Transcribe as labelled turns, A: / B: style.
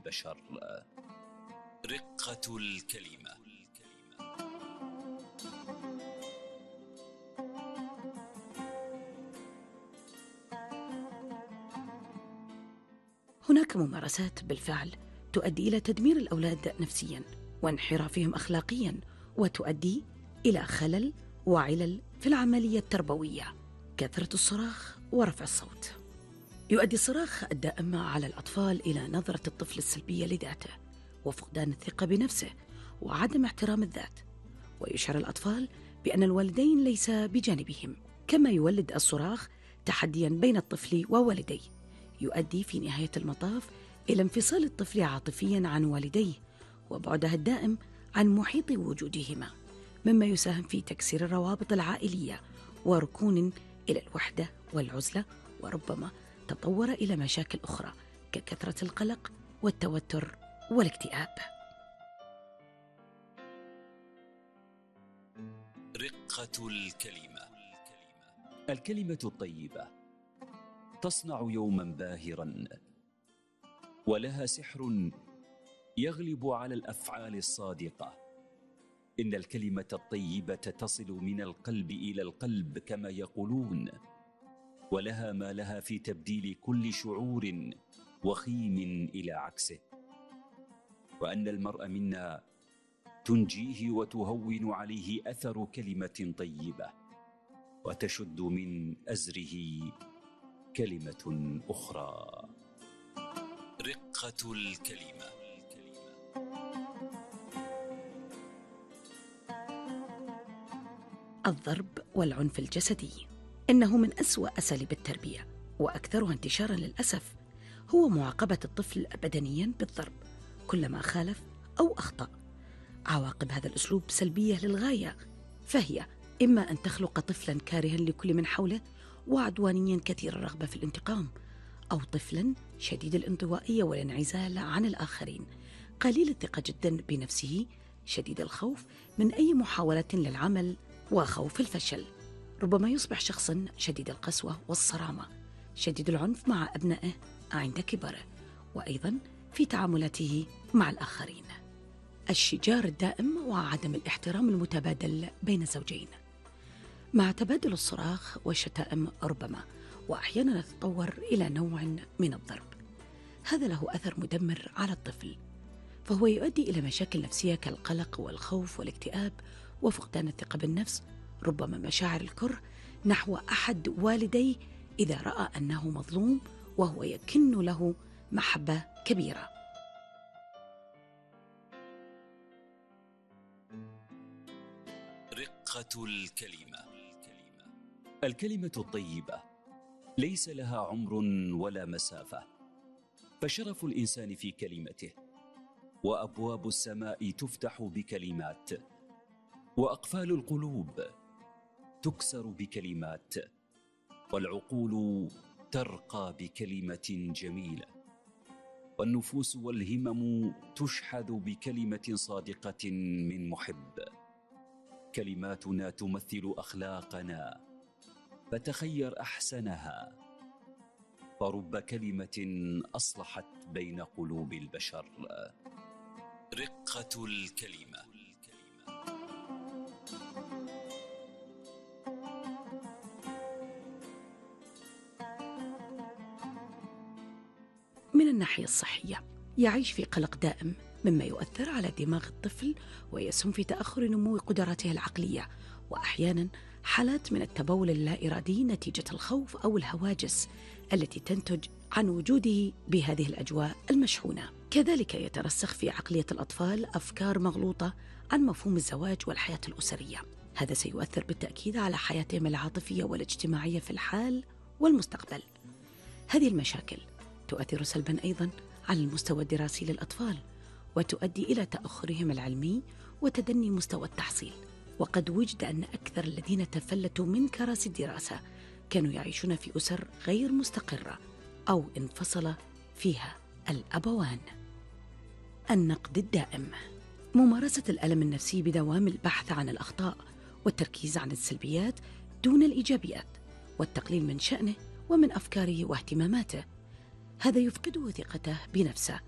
A: البشر. رقة الكلمة.
B: هناك ممارسات بالفعل تؤدي إلى تدمير الأولاد نفسياً وانحرافهم أخلاقياً، وتؤدي إلى خلل وعلل في العملية التربوية، كثرة الصراخ ورفع الصوت. يؤدي الصراخ الدائم على الأطفال إلى نظرة الطفل السلبية لذاته وفقدان الثقة بنفسه وعدم احترام الذات، ويشعر الأطفال بأن الوالدين ليس بجانبهم. كما يولد الصراخ تحدياً بين الطفل ووالديه، يؤدي في نهاية المطاف إلى انفصال الطفل عاطفياً عن والديه وبعدها الدائم عن محيط وجودهما، مما يساهم في تكسير الروابط العائلية وركون إلى الوحدة والعزلة، وربما تطور إلى مشاكل أخرى ككثرة القلق والتوتر والاكتئاب.
A: رقة الكلمة. الكلمة الطيبة تصنع يوما باهرا، ولها سحر يغلب على الأفعال الصادقة. إن الكلمة الطيبة تصل من القلب إلى القلب كما يقولون، ولها ما لها في تبديل كل شعور وخيم إلى عكسه، وأن المرء منا تنجيه وتهون عليه أثر كلمة طيبة، وتشد من أزره كلمة أخرى. رقة الكلمة.
B: الضرب والعنف الجسدي إنه من أسوأ أساليب التربية، وأكثرها انتشاراً للأسف هو معاقبة الطفل بدنياً بالضرب كلما خالف أو أخطأ. عواقب هذا الأسلوب سلبية للغاية، فهي إما أن تخلق طفلاً كارها لكل من حوله وعدوانياً كثير الرغبة في الانتقام، أو طفلاً شديد الانطوائية والانعزال عن الآخرين، قليل الثقة جداً بنفسه، شديد الخوف من أي محاولة للعمل وخوف الفشل. ربما يصبح شخصاً شديد القسوة والصرامة، شديد العنف مع أبنائه عند كبره، وأيضاً في تعاملاته مع الآخرين. الشجار الدائم وعدم الاحترام المتبادل بين الزوجين، مع تبادل الصراخ والشتائم ربما وأحياناً تتطور إلى نوع من الضرب. هذا له أثر مدمر على الطفل، فهو يؤدي إلى مشاكل نفسية كالقلق والخوف والاكتئاب وفقدان الثقة بالنفس، ربما مشاعر الكره نحو أحد والديه إذا رأى أنه مظلوم وهو يكن له محبة كبيرة.
A: رقة الكلمة. الكلمة الطيبة ليس لها عمر ولا مسافة، فشرف الإنسان في كلمته، وأبواب السماء تفتح بكلمات، وأقفال القلوب تكسر بكلمات، والعقول ترقى بكلمة جميلة، والنفوس والهمم تشحذ بكلمة صادقة من محب. كلماتنا تمثل أخلاقنا، فتخير أحسنها، فرب كلمة أصلحت بين قلوب البشر. رقة الكلمة.
B: من الناحية الصحية، يعيش في قلق دائم مما يؤثر على دماغ الطفل ويسهم في تأخر نمو قدراته العقلية، وأحيانا حالات من التبول اللا إرادي نتيجة الخوف أو الهواجس التي تنتج عن وجوده بهذه الأجواء المشحونة. كذلك يترسخ في عقلية الأطفال أفكار مغلوطة عن مفهوم الزواج والحياة الأسرية. هذا سيؤثر بالتأكيد على حياتهم العاطفية والاجتماعية في الحال والمستقبل. هذه المشاكل تؤثر سلباً أيضاً على المستوى الدراسي للأطفال، وتؤدي إلى تأخرهم العلمي وتدني مستوى التحصيل. وقد وجد أن أكثر الذين تفلتوا من كراسي الدراسة كانوا يعيشون في أسر غير مستقرة أو انفصل فيها الأبوان. النقد الدائم، ممارسة الألم النفسي بدوام البحث عن الأخطاء والتركيز عن السلبيات دون الإيجابيات، والتقليل من شأنه ومن أفكاره واهتماماته. هذا يفقده ثقته بنفسه